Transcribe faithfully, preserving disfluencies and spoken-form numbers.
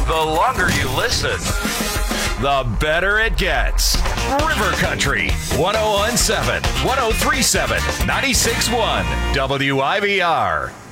The longer you listen, the better it gets. River Country, one oh one seven, one oh three seven, ninety-six point one, W I V R.